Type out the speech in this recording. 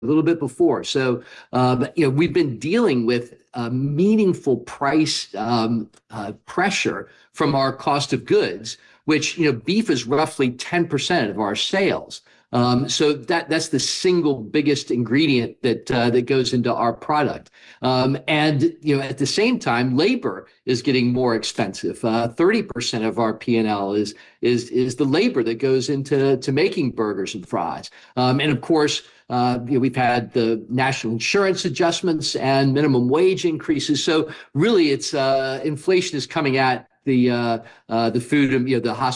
little bit before. So, we've been dealing with meaningful price pressure from our cost of goods, which, beef is roughly 10% of our sales. So that's the single biggest ingredient that goes into our product. And at the same time, labor is getting more expensive. 30% of our P&L is the labor that goes into making burgers and fries. And of course, we've had the national insurance adjustments and minimum wage increases. So really, it's inflation is coming at the food and the hospitality